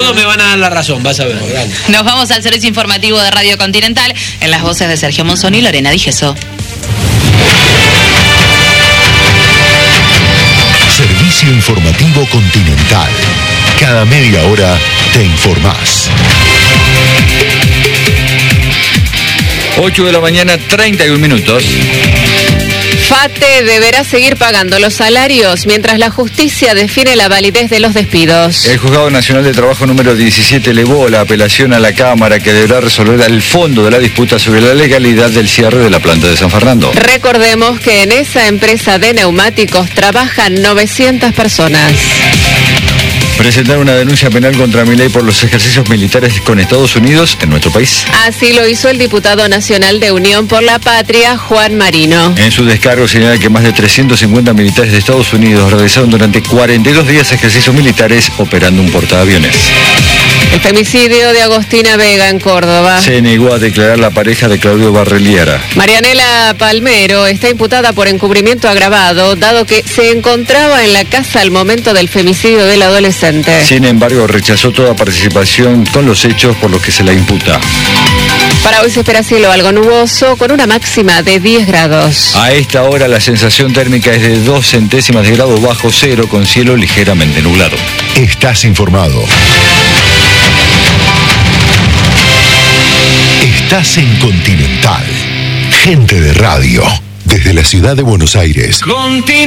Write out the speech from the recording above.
todos me van a dar la razón, vas a ver. Dale. Nos vamos al servicio informativo de Radio Continental en las voces de Sergio Monzón y Lorena Di Gesso. Servicio informativo Continental. Cada media hora te informás. 8 de la mañana, 31 minutos. FATE deberá seguir pagando los salarios mientras la justicia define la validez de los despidos. El Juzgado Nacional de Trabajo número 17 elevó la apelación a la Cámara que deberá resolver el fondo de la disputa sobre la legalidad del cierre de la planta de San Fernando. Recordemos que en esa empresa de neumáticos trabajan 900 personas. Presentaron una denuncia penal contra Milei por los ejercicios militares con Estados Unidos en nuestro país. Así lo hizo el diputado nacional de Unión por la Patria, Juan Marino. En su descargo señala que más de 350 militares de Estados Unidos realizaron durante 42 días ejercicios militares operando un portaaviones. El femicidio de Agostina Vega en Córdoba. Se negó a declarar la pareja de Claudio Barreliera. Marianela Palmero está imputada por encubrimiento agravado, dado que se encontraba en la casa al momento del femicidio del adolescente. Sin embargo, rechazó toda participación con los hechos por los que se la imputa. Para hoy se espera cielo algo nuboso con una máxima de 10 grados. A esta hora la sensación térmica es de 2 centésimas de grado bajo cero con cielo ligeramente nublado. Estás informado. Estás en Continental. Gente de radio. Desde la ciudad de Buenos Aires.